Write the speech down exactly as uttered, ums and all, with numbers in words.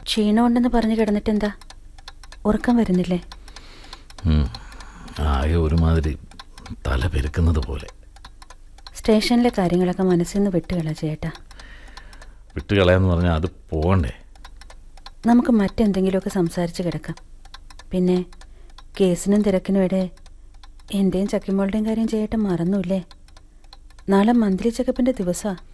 ക്ഷീണമുണ്ടെന്ന് പറഞ്ഞു കിടന്നിട്ടെന്താ, ഉറക്കം വരുന്നില്ലേ? ആകെ ഒരുമാതിരി തല പെരുക്കുന്നത് പോലെ. സ്റ്റേഷനിലെ കാര്യങ്ങളൊക്കെ മനസ്സിൽ നിന്ന് വിട്ടുകള ചേട്ടാ. വിട്ടുകളയാന്ന് പറഞ്ഞാൽ അത് പോകണ്ടേ? നമുക്ക് മറ്റെന്തെങ്കിലുമൊക്കെ സംസാരിച്ച് കിടക്കാം. പിന്നെ കേസിനും തിരക്കിനും ഇടെ എൻ്റെയും ചക്കിമോളുടെയും കാര്യം ചെയ്യട്ടെ മറന്നൂല്ലേ? നാളെ മന്ത്ലി ചെക്കപ്പിൻ്റെ ദിവസമാണ്.